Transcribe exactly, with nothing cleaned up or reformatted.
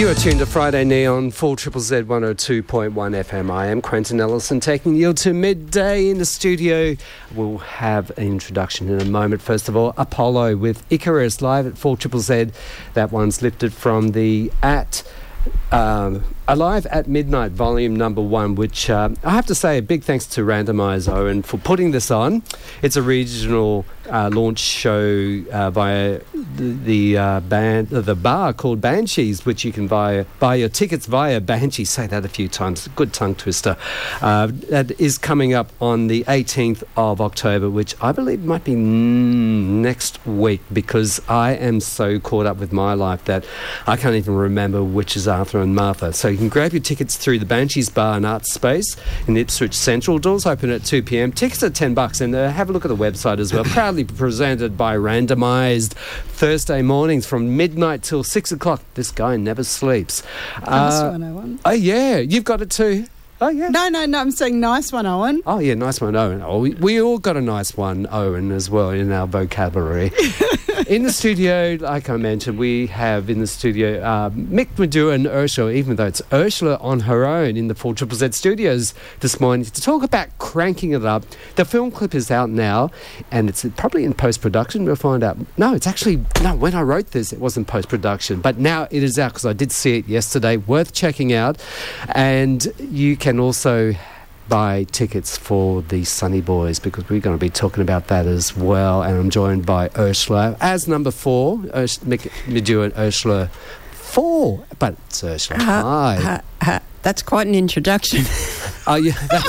You are tuned to Friday Neon, four Z Z one oh two point one F M. I am Quentin Ellison, taking you to midday in the studio. We'll have an introduction in a moment. First of all, Apollo with Icarus live at four Z Z. That one's lifted from the at... Um, Alive at Midnight, volume number one, which uh, I have to say a big thanks to Randomize Owen for putting this on. It's a regional uh, launch show uh, via the, the uh, band, uh, the bar called Banshees, which you can buy, buy your tickets via Banshees. Say that a few times, good tongue twister. Uh, that is coming up on the eighteenth of October, which I believe might be mm, next week, because I am so caught up with my life that I can't even remember which is Arthur and Martha. So you can grab your tickets through the Banshees Bar and Arts Space in Ipswich Central. Doors open at two p.m. Tickets are ten bucks, and uh, have a look at the website as well. Proudly presented by Randomised, Thursday mornings from midnight till six o'clock. This guy never sleeps. Nice one, Owen. Oh, yeah. You've got it too. Oh, yeah. No, no, no, I'm saying nice one, Owen. Oh, yeah, nice one, Owen. Oh, we, we all got a nice one, Owen, as well, in our vocabulary. In the studio, like I mentioned, we have in the studio uh, Mick Madua and Ursula, even though it's Ursula on her own in the four Z Z studios this morning, to talk about cranking it up. The film clip is out now, and it's probably in post-production. We'll find out. No, it's actually... No, when I wrote this, it wasn't post-production, but now it is out because I did see it yesterday. Worth checking out. And you can also buy tickets for the Sunny Boys, because we're going to be talking about that as well. And I'm joined by Ursula as number four, Urs- Mick Madua and Ursula four, but it's Ursula uh, five. Uh, uh, that's quite an introduction. Oh, yeah. That,